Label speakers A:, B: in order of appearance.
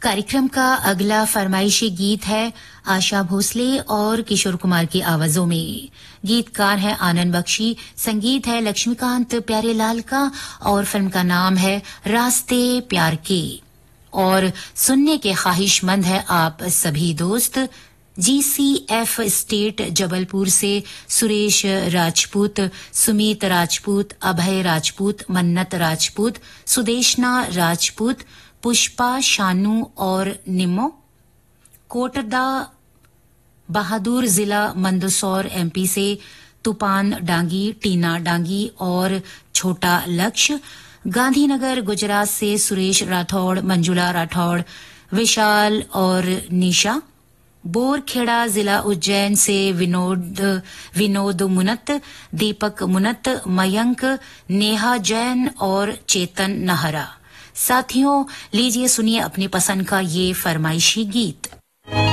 A: कार्यक्रम का अगला फरमाइशी गीत है आशा भोसले और किशोर कुमार की आवाजों में। गीतकार है आनंद बख्शी, संगीत है लक्ष्मीकांत प्यारेलाल का और फिल्म का नाम है रास्ते प्यार के। और सुनने के ख्वाहिशमंद है आप सभी दोस्त। GCF स्टेट जबलपुर से सुरेश राजपूत, सुमीत राजपूत, अभय राजपूत, मन्नत राजपूत, सुदेशना राजपूत, पुष्पा शानू और निमो। कोटदा बहादुर जिला मंदसौर MP से तूफान डांगी, टीना डांगी और छोटा लक्ष्य। गांधीनगर गुजरात से सुरेश राठौड़, मंजुला राठौड़, विशाल और निशा। बोरखेड़ा जिला उज्जैन से विनोद मुनत, दीपक मुनत, मयंक, नेहा जैन और चेतन नहरा। साथियों, लीजिए सुनिए अपनी पसंद का ये फरमाइशी गीत।